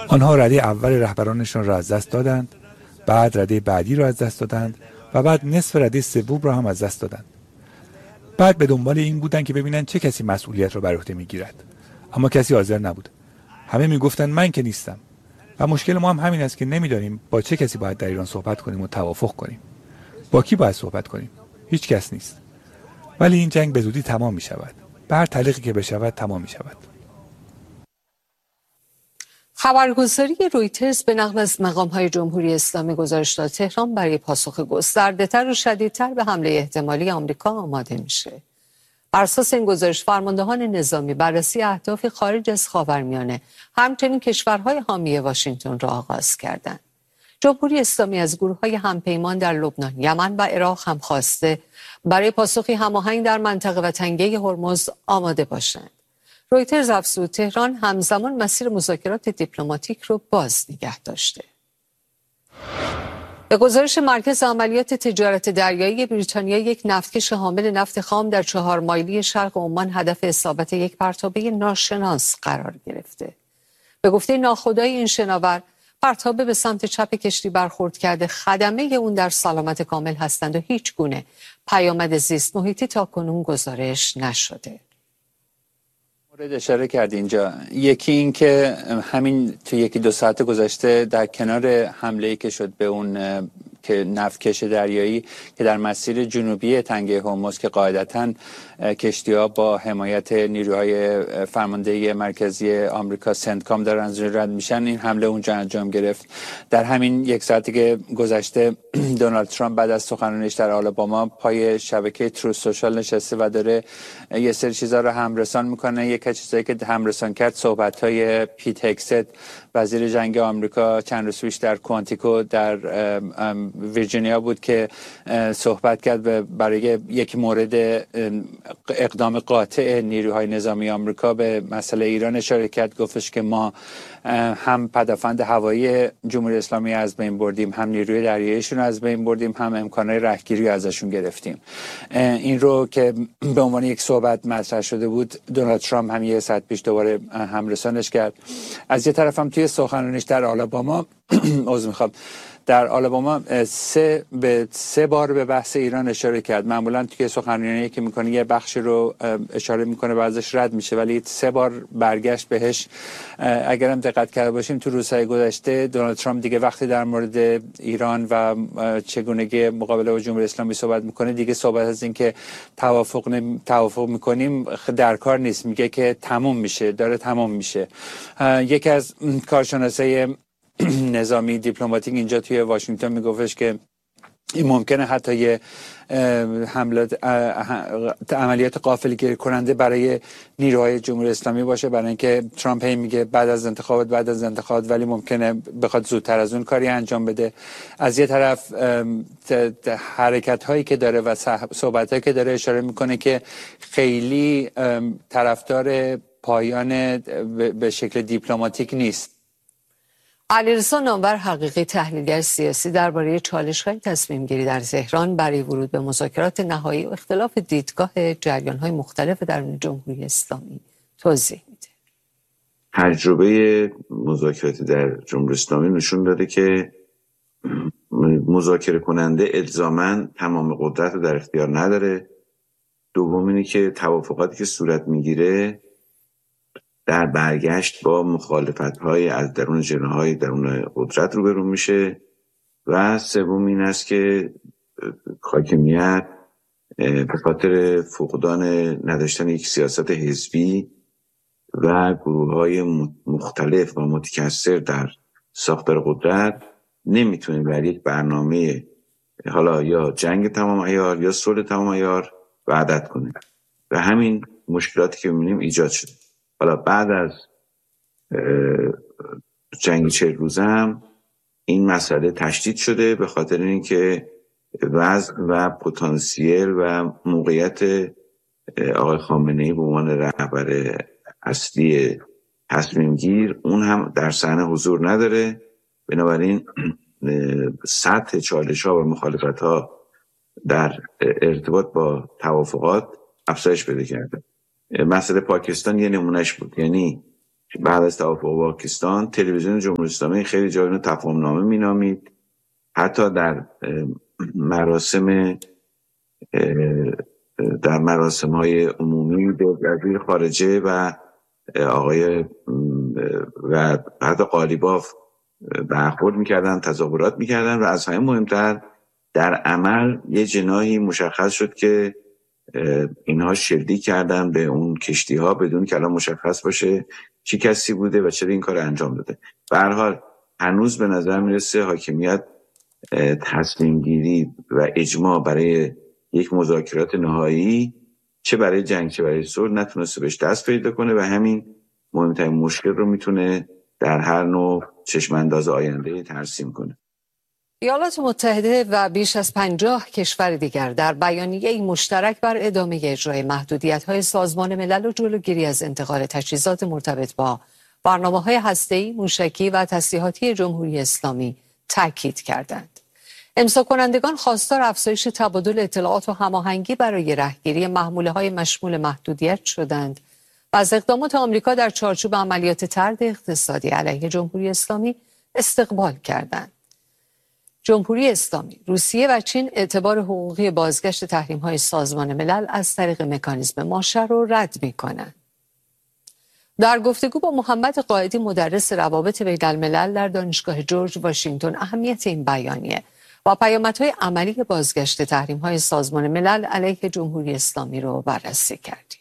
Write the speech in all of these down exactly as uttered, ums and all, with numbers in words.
آنها رده اول رهبرانشان را از دست دادند، بعد رده بعدی را از دست دادند و بعد نصف رده سوم را هم از دست دادند. بعد به دنبال این بودند که ببینند چه کسی مسئولیت را بر عهده میگیرد، اما کسی حاضر نبود. همه میگفتند من که نیستم. و مشکل ما هم همین است که نمیدانیم با چه کسی باید در ایران صحبت کنیم و توافق کنیم. با کی باید صحبت کنیم؟ هیچ کس نیست. ولی این جنگ به زودی تمام می شود. به هر طریقی که بشود تمام می شود. خبرگزاری رویترز به نقل از مقام‌های جمهوری اسلامی گزارش داد تهران برای پاسخ گسترده‌تر و شدیدتر به حمله احتمالی آمریکا آماده میشه. بر اساس این گزارش فرماندهان نظامی بررسی اهداف خارج از خاورمیانه همچنین کشورهای حامی واشنگتن را آغاز کردند. جمهوری اسلامی از گروه‌های همپیمان در لبنان، یمن و عراق هم خواسته برای پاسخی هماهنگ در منطقه و تنگه هرمز آماده باشند. رویترز افزود تهران همزمان مسیر مذاکرات دیپلماتیک رو باز نگه داشته. به گزارش مرکز عملیات تجارت دریایی بریتانیا، یک نفتکش حامل نفت خام در چهار مایلی شرق عمان هدف اصابت یک پرتابه ناشناس قرار گرفته. به گفته ناخدای این شناور، پرتابه به سمت چپ کشتی برخورد کرده، خدمه اون در سلامت کامل هستند و هیچ گونه پیامد زیست محیطی تاکنون گزارش نشده. مورد اشاره کرد اینجا، یکی این که همین تو یکی دو ساعت گذشته در کنار حمله‌ای که شد به اون که نفتکش دریایی که در مسیر جنوبی تنگه هرمز که قاعدتاً کشتی‌ها با حمایت نیروهای فرماندهی مرکزی آمریکا سنتکام دارن رد میشن، این حمله اونجا انجام گرفت. در همین یک ساعتی که گذشته دونالد ترامپ بعد از سخنرانیش در آلاباما پای شبکه ترو سوشال نشسته و داره یه سری چیزا رو همرسان میکنه. یک از چیزایی که همرسان کرد صحبت‌های پیت هگست، وزیر جنگ آمریکا، چند روز پیش در کوانتیکو در ویرجینیا بود که صحبت کرد برای یک مورد اقدام قاطع نیروهای نظامی آمریکا به مسئله ایران اشاره کرد. گفتش که ما هم پدافند هوایی جمهوری اسلامی از بین بردیم، هم نیروی دریاییشون از بین بردیم، هم امکانات رهگیری ازشون گرفتیم. این رو که به عنوان یک صحبت مطرح شده بود، دونالد ترامپ هم یه ساعت پیش دوباره همرسانش کرد. از یه طرف هم توی سخنرانیش در آلاباما عذر میخوام در آلاباما سه به سه بار به بحث ایران اشاره کرد. معمولا توی سخنرانی که میکنه یه بخشی رو اشاره میکنه و ازش رد میشه، ولی سه بار برگشت بهش. اگرم دقت کرده باشیم تو روزهای گذشته دونالد ترامپ دیگه وقتی در مورد ایران و چگونگی مقابله با جمهوری اسلامی صحبت میکنه، دیگه صحبت از این که توافق نمی... توافق میکنیم در کار نیست، میگه که تموم میشه، داره تموم میشه. یکی از کارشناسای نظامی دیپلماتیک اینجا توی واشنگتن میگفتش که این ممکنه حتی یه حملات عملیات غافلگیر کننده برای نیروهای جمهوری اسلامی باشه، برای اینکه ترامپ هی میگه بعد از انتخابات بعد از انتخابات، ولی ممکنه بخواد زودتر از اون کاری انجام بده. از یه طرف حرکت هایی که داره و صحبت هایی که داره اشاره میکنه که خیلی طرفدار پایان به شکل دیپلماتیک نیست. علیرضا نامور، حقیقی تحلیلگر سیاسی، درباره چالش‌های تصمیم‌گیری در تهران برای ورود به مذاکرات نهایی و اختلاف دیدگاه جریان‌های مختلف در جمهوری اسلامی توضیح میده. تجربه مذاکراتی در جمهوری اسلامی نشون داده که مذاکره کننده الزاماً تمام قدرت رو در اختیار نداره. دوم اینه که توافقاتی که صورت میگیره در برگشت با مخالفت‌های از درون جناح‌های درون قدرت روبرو میشه. و سوم این است که حاکمیت به خاطر فقدان نداشتن یک سیاست حزبی و گروه‌های مختلف و متکثر در ساختار قدرت نمیتونه بر یک برنامه حالا یا جنگ تمام عیار یا صلح تمام عیار وعدت کنه و همین مشکلاتی که می‌بینیم ایجاد شده. حالا بعد از جنگ چهل روزه هم این مسئله تشدید شده به خاطر اینکه وضع و پتانسیل و موقعیت آقای خامنه‌ای به عنوان رهبر اصلی تصمیم گیر اون هم در صحنه حضور نداره. بنابراین سطح چالش‌ها و مخالفت‌ها در ارتباط با توافقات افزایش پیدا کرده. مسئله پاکستان یه نمونهش بود. یعنی بعد از توافق با پاکستان تلویزیون جمهوری اسلامی خیلی جای اینو تفاهم نامه مینامید. حتی در مراسم در مراسم های عمومی به وزیر خارجه و آقای و حتی قالیباف برخورد میکردن، تظاهرات میکردن و از همه مهمتر در عمل یه جناحی مشخص شد که اینها شلیک کردن به اون کشتی ها بدون که الان مشخص باشه چی کسی بوده و چرا این کار انجام داده. به هر حال هنوز به نظر میرسه حاکمیت تصمیم گیری و اجماع برای یک مذاکرات نهایی چه برای جنگ چه برای صلح نتونسته بهش دست پیدا کنه و همین مهمترین مشکل رو میتونه در هر نوع چشمانداز آینده ترسیم کنه. ایالات متحده و بیش از پنجاه کشور دیگر در بیانیه‌ای مشترک بر ادامه اجرای محدودیت‌های سازمان ملل و جلوگیری از انتقال تجهیزات مرتبط با برنامه‌های هسته‌ای، موشکی و تسلیحاتی جمهوری اسلامی تاکید کردند. امضا کنندگان خواستار افزایش تبادل اطلاعات و هماهنگی برای رهگیری محموله‌های مشمول محدودیت شدند و از اقدامات آمریکا در چارچوب عملیات طرد اقتصادی علیه جمهوری اسلامی استقبال کردند. جمهوری اسلامی، روسیه و چین اعتبار حقوقی بازگشت تحریم‌های سازمان ملل از طریق مکانیزم ماشه را رد می‌کنند. در گفتگو با محمد قائدی مدرس روابط بین‌الملل در دانشگاه جورج واشنگتن اهمیت این بیانیه و پیامدهای عملی بازگشت تحریم‌های سازمان ملل علیه جمهوری اسلامی رو بررسی کردیم.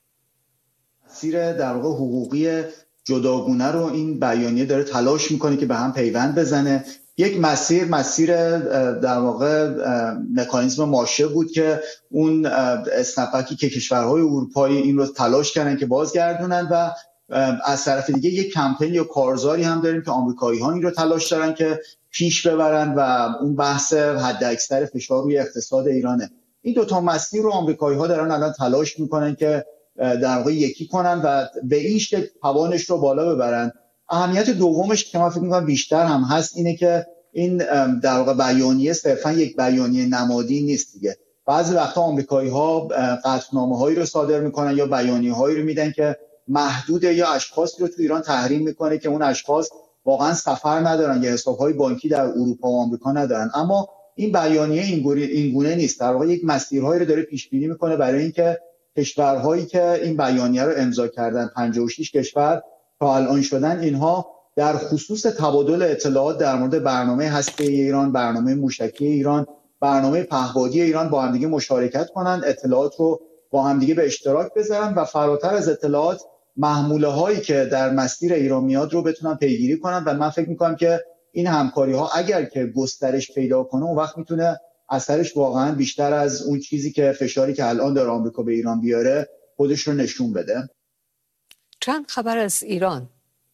مسیر در واقع حقوقی جداگونه رو این بیانیه داره تلاش میکنه که به هم پیوند بزنه. یک مسیر مسیر در واقع مکانیزم ماشه بود که اون اسنپکی که کشورهای اروپایی این رو تلاش کردن که بازگردونن و از طرف دیگه یک کمپین یا کارزاری هم داریم که آمریکایی‌ها این رو تلاش دارن که پیش ببرن و اون بحث حداکثر فشار روی اقتصاد ایرانه. این دو تا مسیر رو آمریکایی‌ها دارن الان تلاش میکنن که در واقع یکی کنن و به این شکل توانش رو بالا ببرن. اهمیت دومش که من فکر می‌کنم بیشتر هم هست اینه که این در واقع بیانیه صرفا یک بیانیه نمادی نیست دیگه. بعضی وقتا آمریکایی‌ها قطعنامه‌هایی رو صادر میکنن یا بیانیه‌هایی رو میدن که محدود یا اشخاصی رو تو ایران تحریم میکنه که اون اشخاص واقعا سفر ندارن یا حساب‌های بانکی در اروپا و آمریکا ندارن. اما این بیانیه این گونه نیست. در واقع یک مسیرهایی رو داره پیش بینی میکنه برای اینکه کشورهایی که این بیانیه رو امضا کردن، پنجاه و شش کشور تا الان شدن، اینها در خصوص تبادل اطلاعات در مورد برنامه هسته‌ای ایران، برنامه موشکی ایران، برنامه پهپادی ایران با هم دیگه مشارکت کنن، اطلاعات رو با هم دیگه به اشتراک بذارن و فراتر از اطلاعات محموله هایی که در مسیر ایران میاد رو بتونن پیگیری کنن. و من فکر میکنم که این همکاری ها اگر که گسترش پیدا کنه اون وقت میتونه اثرش واقعا بیشتر از اون چیزی که فشاری که الان داره آمریکا به ایران بیاره خودش رو نشون بده. چند خبر از ایران.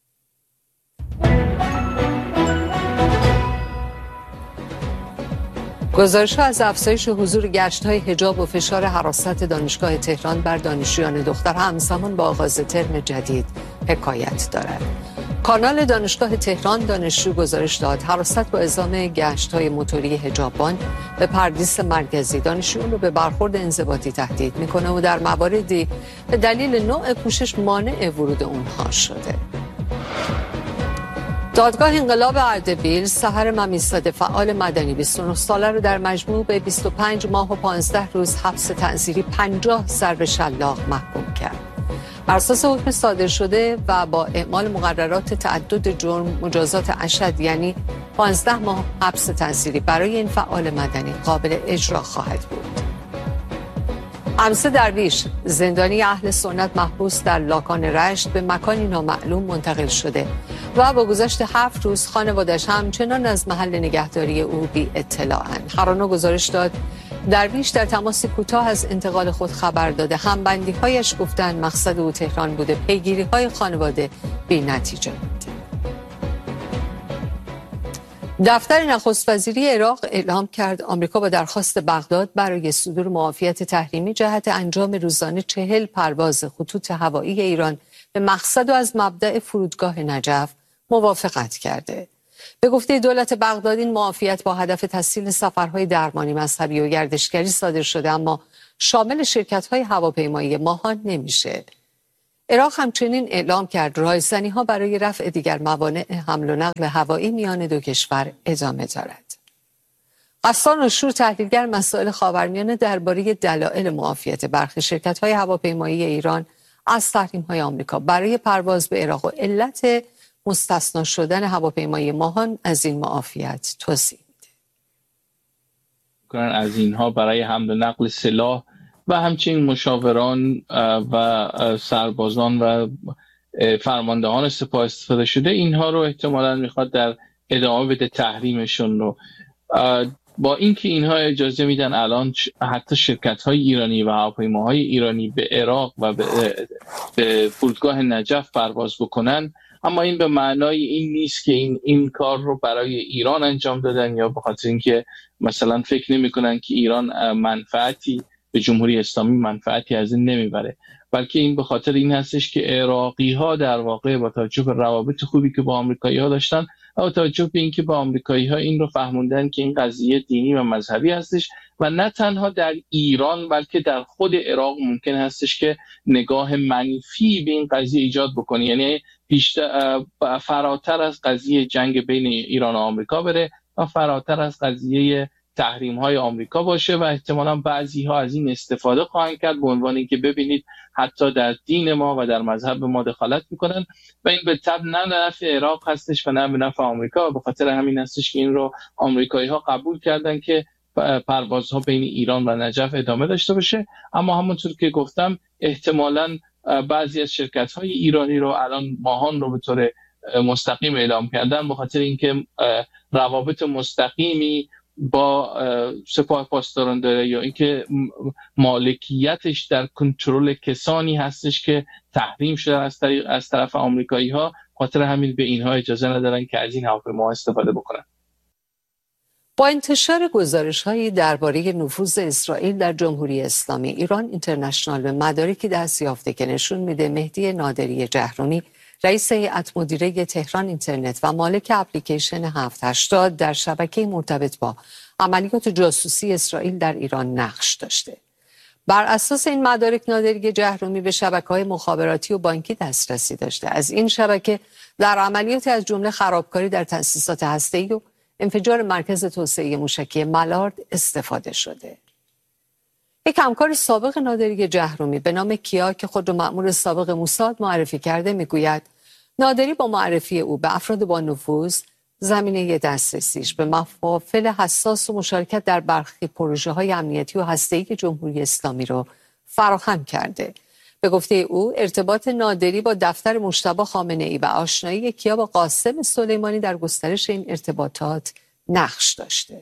گزارش‌ها از افزایش حضور گشت‌های حجاب و فشار حراست دانشگاه تهران بر دانشجویان دختر همزمان با آغاز ترم جدید حکایت دارد. کانال دانشگاه تهران دانشجو گزارش داد حراست با اعزام گشت‌های موتوری حجابان به پردیس مرکزی دانشجویان رو به برخورد انضباطی تهدید می‌کنه و در مواردی به دلیل نوع پوشش مانع ورود اونها شده. دادگاه انقلاب اردبیل سحر ممیززاده فعال مدنی بیست و نه ساله رو در مجموع به بیست و پنج ماه و پانزده روز حبس تعزیری پنجاه ضرب شلاق محکوم کرد. بر اساس حکم صادر شده و با اعمال مقررات تعدد جرم مجازات اشد یعنی پانزده ماه حبس تعزیری برای این فعال مدنی قابل اجرا خواهد بود. امسه درویش زندانی اهل سنت محبوس در لاکان رشت به مکانی نامعلوم منتقل شده و با گذشت هفت روز خانواده‌اش همچنان از محل نگهداری او بی اطلاع‌اند. هرانا گزارش داد درویش در تماس کوتاه از انتقال خود خبر داده. همبندی‌هایش گفتند مقصد او تهران بوده. پیگیری‌های خانواده بی نتیجه بود. دفتر نخست وزیری عراق اعلام کرد آمریکا با درخواست بغداد برای صدور معافیت تحریمی جهت انجام روزانه چهل پرواز خطوط هوایی ایران به مقصد و از مبدأ فرودگاه نجف موافقت کرده. به گفته دولت بغداد این معافیت با هدف تسهیل سفرهای درمانی، مذهبی و گردشگری صادر شده اما شامل شرکت‌های هواپیمایی ماهان نمیشه. عراق همچنین اعلام کرد رایزنی‌ها برای رفع دیگر موانع حمل و نقل هوایی میان دو کشور ادامه دارد. غسان آشور، تحلیلگر مسائل خاورمیانه، درباره دلایل معافیت برخی شرکت‌های هواپیمایی ایران از تحریم‌های آمریکا برای پرواز به عراق و علت مستثنا شدن هواپیمای ماهان از این معافیت توضیح می‌دهد. از اینها برای حمل و نقل سلاح و همچنین مشاوران و سربازان و فرماندهان سپاه استفاده شده، اینها رو احتمالاً میخواد در ادامه بده تحریمشون رو. با اینکه اینها اجازه میدن الان حتی شرکت‌های ایرانی و هواپیماهای ایرانی به عراق و به, به فرودگاه نجف پرواز بکنن، اما این به معنای این نیست که این این کار رو برای ایران انجام دادن یا به خاطر اینکه مثلا فکر نمی‌کنن که ایران منفعتی به جمهوری اسلامی منفعتی از این نمیبره، بلکه این به خاطر این هستش که عراقی‌ها در واقع با توجه به روابط خوبی که با آمریکایی‌ها داشتن و با توجه به اینکه با آمریکایی‌ها این رو فهموندن که این قضیه دینی و مذهبی هستش و نه تنها در ایران بلکه در خود عراق ممکن هستش که نگاه منفی به این قضیه ایجاد بکنه، یعنی بیشتر فراتر از قضیه جنگ بین ایران و آمریکا بره و فراتر از قضیه تحریم های آمریکا باشه و احتمالاً بعضی ها از این استفاده خواهند کرد به عنوان اینکه ببینید حتی در دین ما و در مذهب ما دخالت میکنن و این به طب نه به نفع عراق هستش و نه به نفع آمریکا. به خاطر همین هستش که این رو آمریکایی ها قبول کردن که پروازها بین ایران و نجف ادامه داشته باشه. اما همونطور که گفتم احتمالاً بعضی از شرکت های ایرانی رو الان ماهان رو به طور مستقیم اعلام کردن به خاطر اینکه روابط مستقیمی با سپاه پاسداران داره یا اینکه مالکیتش در کنترل کسانی هستش که تحریم شده از طریق از طرف آمریکایی ها، خاطر همین به اینها اجازه ندارن که از این هواپیما استفاده بکنن. با انتشار گزارش‌هایی درباره نفوذ اسرائیل در جمهوری اسلامی، ایران اینترنشنال به مدارکی دست یافته که نشون میده مهدی نادری جهرومی، رئیس هیئت مدیره تهران اینترنت و مالک اپلیکیشن هفت هشتاد در شبکه مرتبط با عملیات جاسوسی اسرائیل در ایران نقش داشته. بر اساس این مدارک نادری جهرومی به شبکه‌های مخابراتی و بانکی دسترسی داشته. از این شبکه در عملیاتی از جمله خرابکاری در تأسیسات هسته‌ای و انفجار مرکز توسعه موشکی ملارد استفاده شده. یک همکار سابق نادری جهرومی به نام کیا که خود را مأمور سابق موساد معرفی کرده میگوید نادری با معرفی او به افراد با نفوذ زمینه دسترسیش به محافل حساس و مشارکت در برخی پروژه‌های امنیتی و هسته‌ای جمهوری اسلامی را فراهم کرده. به گفته او ارتباط نادری با دفتر مجتبی خامنه‌ای و آشنایی کیا با قاسم سلیمانی در گسترش این ارتباطات نقش داشته.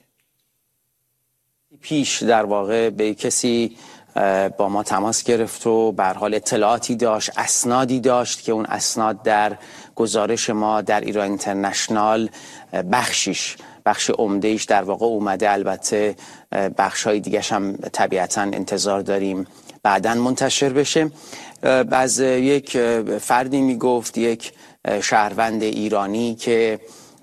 پیش در واقع به کسی با ما تماس گرفت و به هر حال اطلاعاتی داشت، اسنادی داشت که اون اسناد در گزارش ما در ایران اینترنشنال بخشیش بخش عمده‌ایش در واقع اومده. البته بخش‌های دیگه‌ش هم طبیعتاً انتظار داریم بعداً منتشر بشه. از یک فردی میگفت، یک شهروند ایرانی که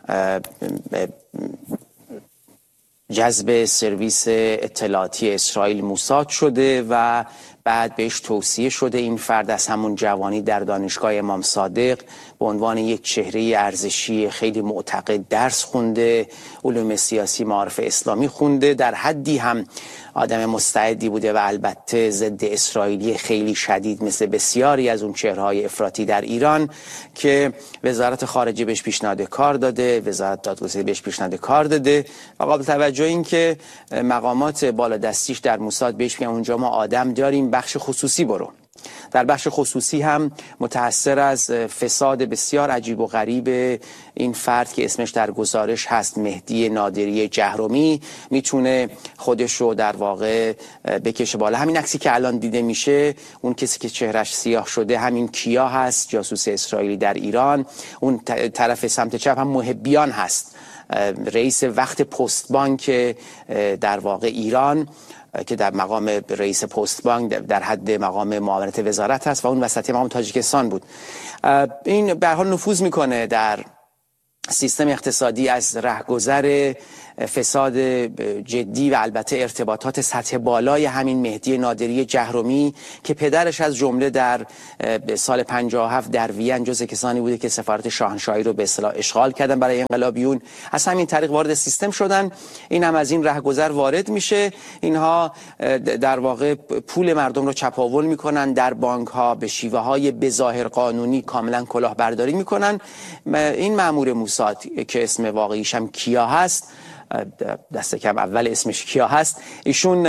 جذب سرویس اطلاعاتی اسرائیل موساد شده و بعد بهش توصیه شده این فرد از همون جوانی در دانشگاه امام صادق به عنوان یک چهره ارزشی خیلی معتقد درس خونده، علوم سیاسی معارف اسلامی خونده، در حدی هم آدم مستعدی بوده و البته ضد اسرائیلی خیلی شدید مثل بسیاری از اون چهره‌های افراطی در ایران که وزارت خارجه بهش پیشنهاد کار داده، وزارت دادگستری بهش پیشنهاد کار داده و قابل توجه این که مقامات بالادستیش در موساد بهش میگن اونجا ما آدم داریم، بخش خصوصی برو. در بخش خصوصی هم متأثر از فساد بسیار عجیب و غریب این فرد که اسمش در گزارش هست مهدی نادری جهرومی میتونه خودش رو در واقع بکشه بالا. همین عکسی که الان دیده میشه، اون کسی که چهرش سیاه شده همین کیا هست، جاسوس اسرائیلی در ایران. اون طرف سمت چپ هم محبیان هست، رئیس وقت پست بانک در واقع ایران که در مقام رئیس پست بانک در حد مقام معاونت وزارت هست و اون وسطی مقام تاجیکستان بود. این به هر حال نفوذ میکنه در سیستم اقتصادی از رهگذر فساد جدی و البته ارتباطات سطح بالای همین مهدی نادری جهرمی که پدرش از جمله در سال پنجاه و هفت در وین جزء کسانی بوده که سفارت شاهنشاهی رو به اصطلاح اشغال کردن برای انقلابیون، از همین طریق وارد سیستم شدن. این هم از این رهگذر وارد میشه. اینها در واقع پول مردم رو چپاول میکنن، در بانک ها به شیوه های بظاهر قانونی کاملا کلاهبرداری میکنن. این مأمور موساد که اسم واقعیش هم کیا هست، دست کم اول اسمش کیا هست، ایشون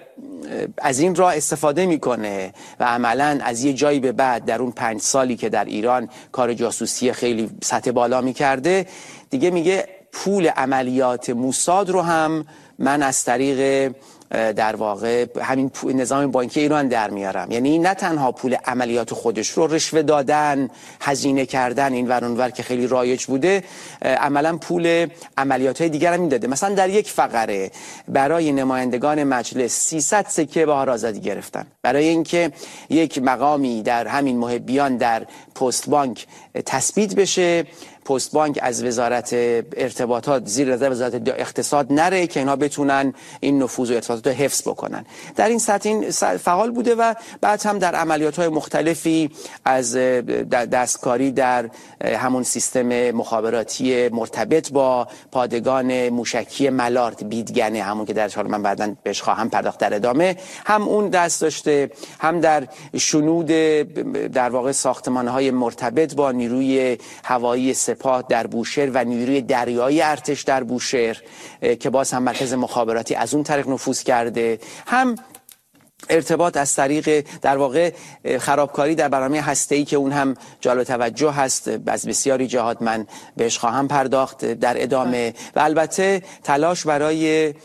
از این راه استفاده میکنه و عملا از یه جایی به بعد در اون پنج سالی که در ایران کار جاسوسی خیلی سطح بالا میکرده دیگه میگه پول عملیات موساد رو هم من از طریق در واقع همین نظام بانکی ایران در میارم. یعنی نه تنها پول عملیات خودش رو رشوه دادن، هزینه کردن این ور اون ور که خیلی رایج بوده، عملا پول عملیات های دیگر هم میداده. مثلا در یک فقره برای نمایندگان مجلس سیصد سکه بهار آزادی گرفتن برای اینکه یک مقامی در همین محبیان در پست بانک تثبیت بشه، پست بانک از وزارت ارتباطات زیر نظر وزارت اقتصاد نره که اینا بتونن این نفوذ و ارتباطات رو حفظ بکنن. در این سطح این فعال بوده و بعد هم در عملیات‌های مختلفی از دستکاری در همون سیستم مخابراتی مرتبط با پادگان موشکی ملارد بیدگنه، همون که در حال من بعداً بهش خواهم پرداخت در ادامه، هم اون دست داشته، هم در شنود در واقع ساختمان‌های مرتبط با نیروی هوایی سپاه در بوشهر و نیروی دریایی ارتش در بوشهر که باز هم مرکز مخابراتی از اون طریق نفوذ کرده، هم ارتباط از طریق در واقع خرابکاری در برنامه هسته‌ای که اون هم جالب توجه هست، از بسیاری جهات من بهش خواهم پرداخت در ادامه، و البته تلاش برای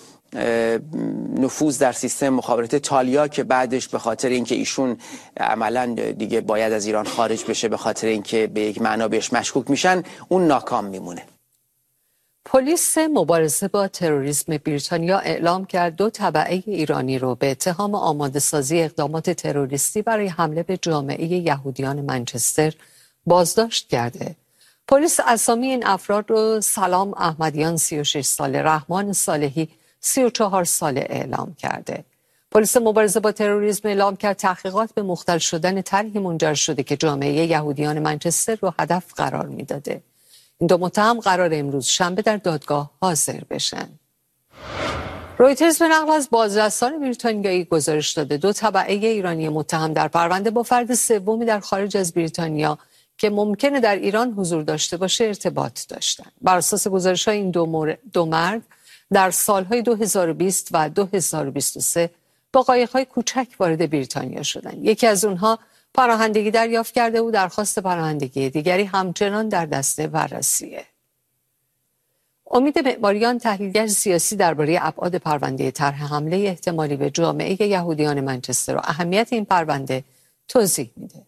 نفوذ در سیستم مخابرات تالیا که بعدش به خاطر اینکه ایشون عملا دیگه باید از ایران خارج بشه به خاطر اینکه به یک معنا بهش مشکوک میشن، اون ناکام میمونه. پلیس مبارزه با تروریسم بریتانیا اعلام کرد دو تبعه ایرانی رو به اتهام آماده سازی اقدامات تروریستی برای حمله به جامعه یهودیان منچستر بازداشت کرده. پلیس اسامی این افراد رو سلام احمدیان سی و شش ساله، رحمان صالحی سی و چهار ساله اعلام کرده. پلیس مبارزه با تروریسم اعلام کرد تحقیقات به مختل شدن طرحی منجر شده که جامعه یهودیان منچستر رو هدف قرار میداده. این دو متهم قرار امروز شنبه در دادگاه حاضر بشن. رویترز به نقل از بازرسان بریتانیایی گزارش داده دو تبعه ایرانی متهم در پرونده با فرد سومی در خارج از بریتانیا که ممکنه در ایران حضور داشته باشه ارتباط داشتند. بر اساس گزارش‌های این دو, مور... دو مرد در سالهای دو هزار و بیست و دو هزار و بیست و سه با قایق‌های کوچک وارد بریتانیا شدند. یکی از اونها پناهندگی دریافت کرده و درخواست پناهندگی دیگری همچنان در دسته بررسیه. امید معماریان تحلیلگر سیاسی درباره ابعاد پرونده طرح حمله احتمالی به جامعه یهودیان منچستر و اهمیت این پرونده توضیح میده.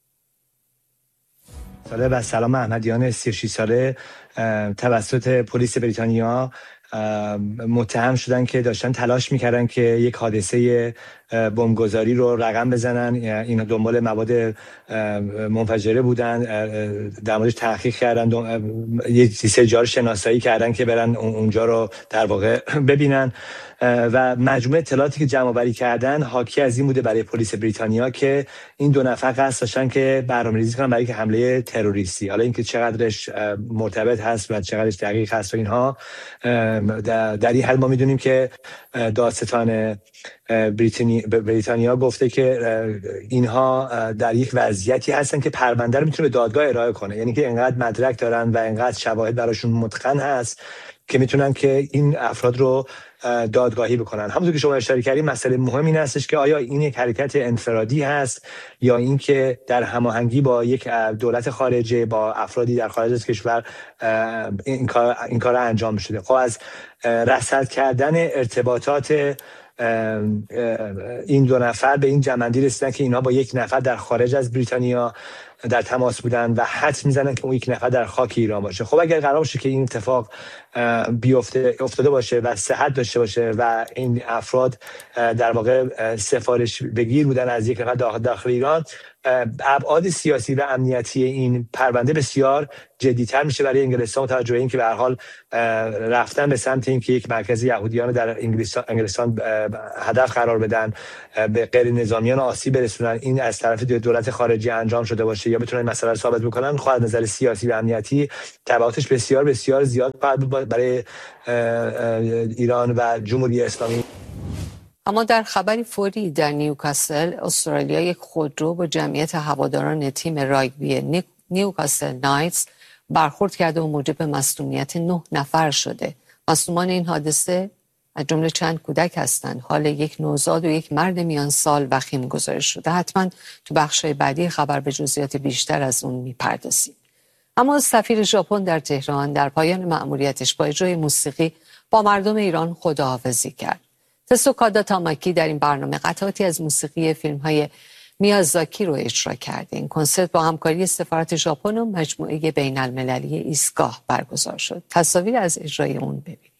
ساله و سلام احمدیان سی و شش ساله توسط پلیس بریتانیا متهم شدن که داشتن تلاش میکردن که یک حادثه بمبگذاری رو رقم بزنن. این دنبال مواد منفجره بودن، در موردش تحقیق کردن، یک سجار شناسایی کردن که برن اونجا رو در واقع ببینن و مجموعه اطلاعاتی که جمع آوری کردن حاکی از این بوده برای پلیس بریتانیا که این دو نفر قصد داشتن که برنامه‌ریزی کنن برای حمله تروریستی. حالا اینکه چقدرش مرتبط هست و چقدرش دقیق هست و اینها در این حال ما میدونیم که دادستان بریتانیا گفته که اینها در یک وضعیتی هستن که پرونده رو میتونه به دادگاه ارائه کنه، یعنی که انقدر مدرک دارن و انقدر شواهد براشون متقن هست که میتونن که این افراد رو دادگاهی بکنن. همونطور که شما اشاره کردید مسئله مهم این هستش که آیا این یک حرکت انفرادی هست یا اینکه در هماهنگی با یک دولت خارجه با افرادی در خارج از کشور این کار این کار انجام شده. خب از رصد کردن ارتباطات این دو نفر به این جمع‌بندی رسیدن که اینها با یک نفر در خارج از بریتانیا در تماس بودن و حدس میزنن که اون یک نفر در خاک ایران باشه. خب اگر قرار باشه که این اتفاق بیفته افتاده باشه و صحت داشته باشه و این افراد در واقع سفارش بگیر بودن از یک نفر داخل, داخل ایران، ابعاد سیاسی و امنیتی این پرونده بسیار جدی‌تر میشه برای انگلستان، توجه این که به هر حال رفتن به سمت اینکه یک مرکز یهودیان در انگلستان هدف قرار بدن، به غیر نظامیان آسیب برسونن، این از طرف دولت خارجی انجام شده باشه یا بتونن مسئله رو ثابت بکنن، خود از نظر سیاسی و امنیتی تبعاتش بسیار بسیار زیاد خواهد بود برای ایران و جمهوری اسلامی. اما در خبری فوری در نیوکاسل استرالیا یک خودرو با جمعیت هواداران تیم راگبی نیوکاسل نایتس برخورد کرده و موجب مصدومیت نه نفر شده. مصدومان این حادثه از جمله چند کودک هستند. حال یک نوزاد و یک مرد میان سال وخیم گزارش شده. حتما تو بخش‌های بعدی خبر به جزئیات بیشتر از اون میپردازیم. اما سفیر ژاپن در تهران در پایان مأموریتش با اجرای موسیقی با مردم ایران خداحافظی کرد. تسوکادا تاماکی در این برنامه قطعاتی از موسیقی فیلم‌های میازاکی رو اجرا کرده. این کنسرت با همکاری سفارت ژاپن و مجموعه بین‌المللی ایستگاه برگزار شد. تصاویر از اجرای اون ببینید.